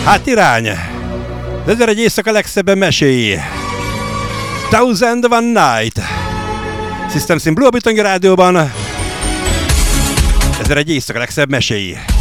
Hát irány! De ez egy éjszaka legszebben meséi. 1001 Night. Systems in Blue a Bitongi Rádióban. Ez egy éjszaka legszebb meséi.